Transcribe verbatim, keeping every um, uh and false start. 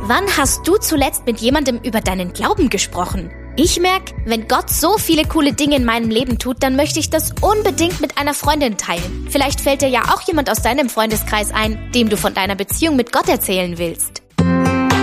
Wann hast du zuletzt mit jemandem über deinen Glauben gesprochen? Ich merke, wenn Gott so viele coole Dinge in meinem Leben tut, dann möchte ich das unbedingt mit einer Freundin teilen. Vielleicht fällt dir ja auch jemand aus deinem Freundeskreis ein, dem du von deiner Beziehung mit Gott erzählen willst.